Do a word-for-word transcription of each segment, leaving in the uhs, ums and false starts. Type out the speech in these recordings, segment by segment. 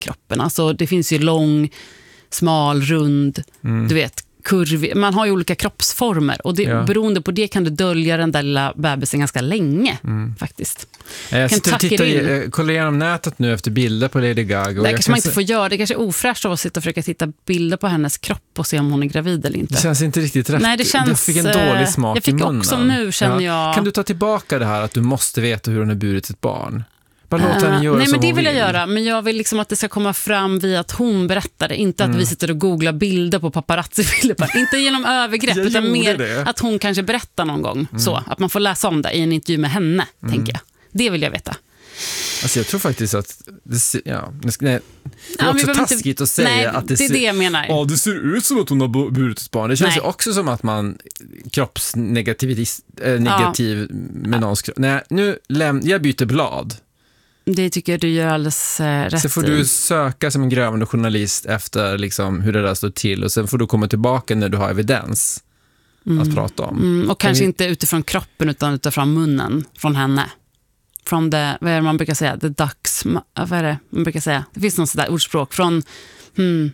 kroppen. Alltså det finns ju lång, smal, rund, mm. du vet, kurvig. Man har ju olika kroppsformer och det, ja. beroende på det kan du dölja den där lilla bebisen ganska länge mm. faktiskt. Jag sitter och tittar i, kollar igenom nätet nu efter bilder på Lady Gaga. Och det kanske man inte se... får göra. Det kanske är ofräscht att sitta och försöka titta bilder på hennes kropp och se om hon är gravid eller inte. Det känns inte riktigt rätt. Nej, det känns, jag fick en dålig smak jag fick i munnen. Också nu känner ja. jag... Kan du ta tillbaka det här att du måste veta hur hon har burit ett barn? Bara låta henne göra Nej, som men det hon vill jag vill. göra. Men jag vill liksom att det ska komma fram via att hon berättar det. Inte att mm. vi sitter och googlar bilder på paparazzi-bilder. Inte genom övergrepp, jag utan mer det. att hon kanske berättar någon gång. Mm. Så, att man får läsa om det i en intervju med henne, mm. tänker jag. Det vill jag veta. Alltså jag tror faktiskt att det, ja, nej, det är ja, också taskigt inte, att säga nej, att det, det är ser, det jag menar. Ja, det ser ut som att hon har burit ett barn. Det känns nej. ju också som att man kroppsnegativ äh, negativ ja. med någons kropp. Nej, nu läm- jag byter blad. Det tycker jag du gör alldeles äh, rätt. Så får du söka som en grävande journalist efter liksom, hur det där står till och sen får du komma tillbaka när du har evidens mm. att prata om. Mm, och kanske vi... inte utifrån kroppen utan utifrån munnen från henne. Från det, vad är det man brukar säga? The ducks, vad är det man brukar säga? Det finns något sådär ordspråk från hmm,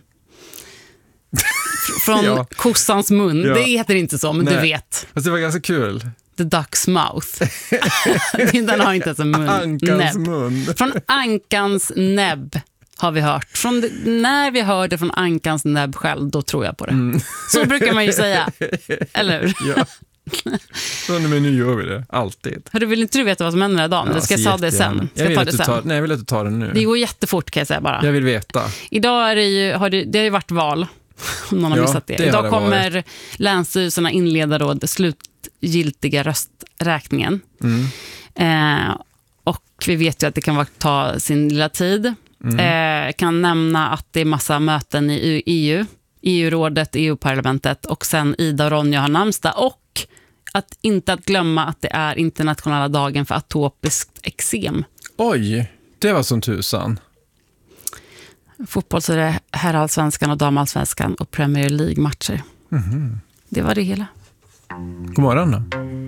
från ja. kossans mun. Ja. Det heter inte så, men Nej. du vet. Fast det var ganska kul. The duck's mouth. Den har inte ens en mun. Ankans näbb. mun. Från ankans näbb har vi hört. Från det, när vi hör det från ankans näbb själv, då tror jag på det. Mm. Så brukar man ju säga. Eller hur? Ja. Så nu gör vi det, alltid. Hörru, vill inte du veta vad som händer den här dagen? Ja, ska jag ta det sen? Ska jag, jag ta det sen? Tar, nej, jag vill att du tar det nu. Det går jättefort kan jag säga bara. Jag vill veta. Idag är det ju, har det, det har ju varit val. Om någon har ja, missat det. det Idag kommer varit. länsstyrelserna inleda då det slutgiltiga rösträkningen. Mm. Eh, och vi vet ju att det kan ta sin lilla tid. Mm. Eh, kan nämna att det är massa möten i E U. E U-rådet, E U-parlamentet och sen Ida och Ronja har namnsdag. Och att inte att glömma att det är internationella dagen för atopiskt eksem. Oj, det var som tusan. Fotboll så är det herrallsvenskan och damallsvenskan och Premier League-matcher. Mm-hmm. Det var det hela. God morgon då.